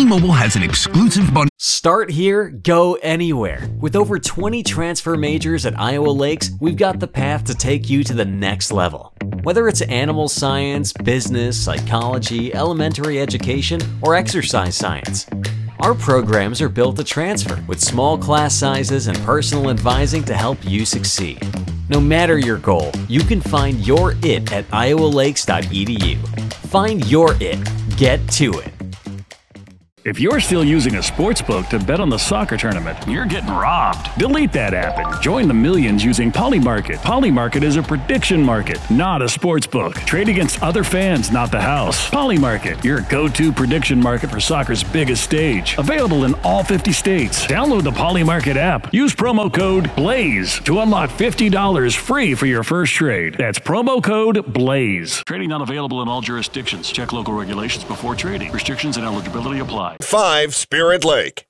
T-Mobile has an exclusive bundle. Start here, go anywhere. With over 20 transfer majors at Iowa Lakes, we've got the path to take you to the next level. Whether it's animal science, business, psychology, elementary education, or exercise science, our programs are built to transfer with small class sizes and personal advising to help you succeed. No matter your goal, you can find your it at iowalakes.edu. Find your it. Get to it. If you're still using a sportsbook to bet on the soccer tournament, you're getting robbed. Delete that app and join the millions using Polymarket. Polymarket is a prediction market, not a sportsbook. Trade against other fans, not the house. Polymarket, your go-to prediction market for soccer's biggest stage. Available in all 50 states. Download the Polymarket app. Use promo code BLAZE to unlock $50 free for your first trade. That's promo code BLAZE. Trading not available in all jurisdictions. Check local regulations before trading. Restrictions and eligibility apply. 5 Spirit Lake.